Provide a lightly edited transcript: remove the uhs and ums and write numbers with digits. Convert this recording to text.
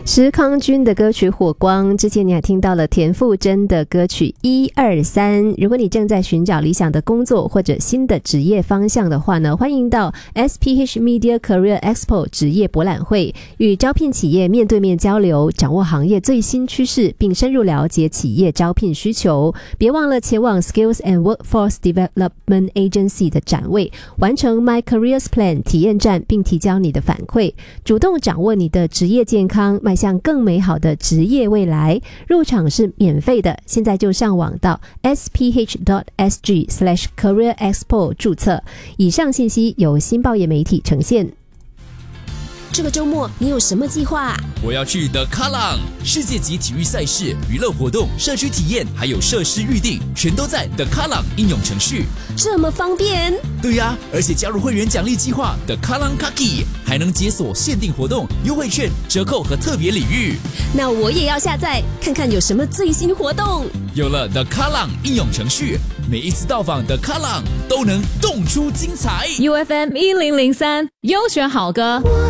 石康君的歌曲《火光》，之前你还听到了田馥甄的歌曲《123》。如果你正在寻找理想的工作或者新的职业方向的话呢，欢迎到 SPH Media Career Expo 职业博览会，与招聘企业面对面交流，掌握行业最新趋势，并深入了解企业招聘需求。别忘了前往 Skills and Workforce Development Agency 的展位，完成 My Careers Plan 体验站，并提交你的反馈，主动掌握你的职业健康，迈向更美好的职业未来。入场是免费的，现在就上网到 sph.sg/careerexpo 注册。以上信息由新报业媒体呈现。 这个周末你有什么计划？ 我要去The Kallang， 世界级体育赛事、娱乐活动、社区体验，还有设施预订，全都在 The Kallang 应用程序。 这么方便？ 对呀，而且加入会员奖励计划 The Kallang Kaki， 还能解锁限定活动、优惠券、折扣和特别礼遇。 那我也要下载，看看有什么最新活动。 有了 The Kallang 应用程序，每一次到访 The Kallang 都能动出精彩。 UFM 1003优选好歌。